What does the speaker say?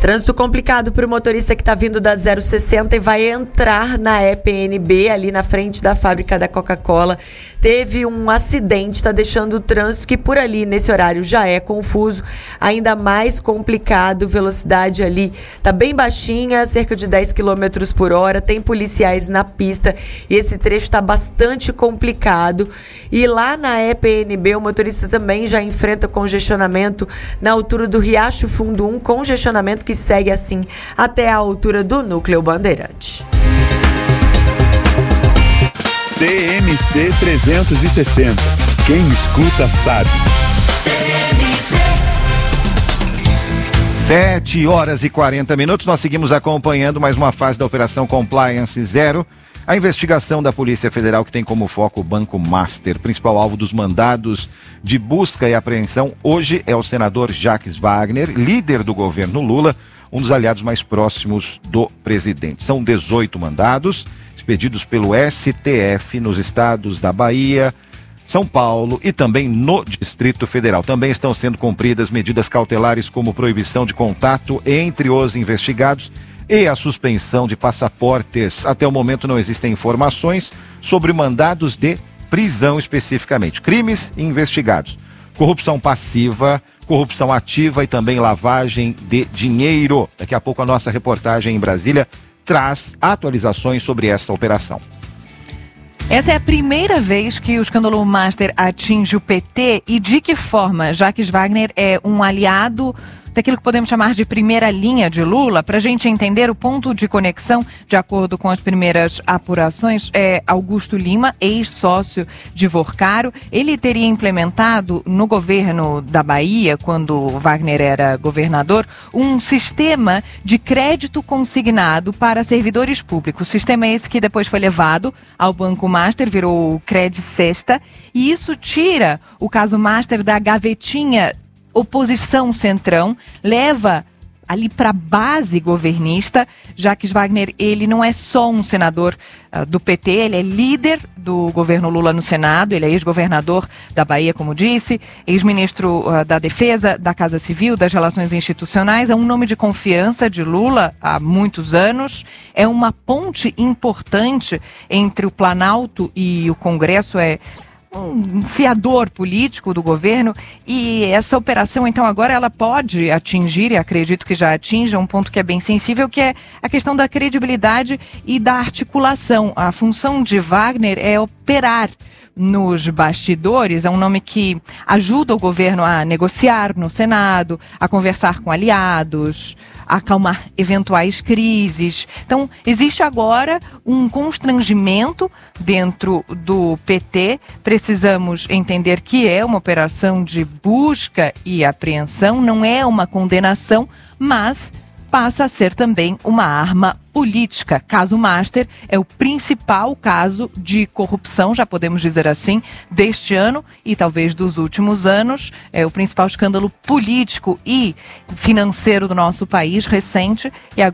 Trânsito complicado para o motorista que está vindo da 060 e vai entrar na EPNB, ali na frente da fábrica da Coca-Cola. Teve um acidente, está deixando o trânsito que por ali, nesse horário, já é confuso, ainda mais complicado. Velocidade ali está bem baixinha, cerca de 10 km por hora. Tem policiais na pista e esse trecho está bastante complicado. E lá na EPNB, o motorista também já enfrenta congestionamento na altura do Riacho Fundo 1, congestionamento que segue assim até a altura do Núcleo Bandeirante. TMC 360. Quem escuta sabe. 7h40. Nós seguimos acompanhando mais uma fase da Operação Compliance Zero. A investigação da Polícia Federal, que tem como foco o Banco Master. Principal alvo dos mandados de busca e apreensão hoje é o senador Jacques Wagner, líder do governo Lula, um dos aliados mais próximos do presidente. São 18 mandados expedidos pelo STF nos estados da Bahia, São Paulo e também no Distrito Federal. Também estão sendo cumpridas medidas cautelares como proibição de contato entre os investigados e a suspensão de passaportes. Até o momento não existem informações sobre mandados de prisão especificamente. Crimes investigados: corrupção passiva, corrupção ativa e também lavagem de dinheiro. Daqui a pouco a nossa reportagem em Brasília traz atualizações sobre essa operação. Essa é a primeira vez que o escândalo Master atinge o PT e de que forma? Jacques Wagner é um aliado daquilo que podemos chamar de primeira linha de Lula. Para a gente entender o ponto de conexão, de acordo com as primeiras apurações, é Augusto Lima, ex-sócio de Vorcaro. Ele teria implementado no governo da Bahia, quando Wagner era governador, um sistema de crédito consignado para servidores públicos. O sistema esse que depois foi levado ao Banco Master, virou o Cred Sexta, e isso tira o caso Master da gavetinha oposição centrão, leva ali para a base governista. Jacques Wagner, ele não é só um senador do PT, ele é líder do governo Lula no Senado, ele é ex-governador da Bahia, como disse, ex-ministro da Defesa, da Casa Civil, das Relações Institucionais, é um nome de confiança de Lula há muitos anos, é uma ponte importante entre o Planalto e o Congresso, é um fiador político do governo, e essa operação, então, agora ela pode atingir, e acredito que já atinja, um ponto que é bem sensível, que é a questão da credibilidade e da articulação. A função de Wagner é operar nos bastidores, é um nome que ajuda o governo a negociar no Senado, a conversar com aliados, a acalmar eventuais crises. Então, existe agora um constrangimento dentro do PT. Precisamos entender que é uma operação de busca e apreensão, não é uma condenação, mas passa a ser também uma arma política. Caso Master é o principal caso de corrupção, já podemos dizer assim, deste ano e talvez dos últimos anos. É o principal escândalo político e financeiro do nosso país recente. E agora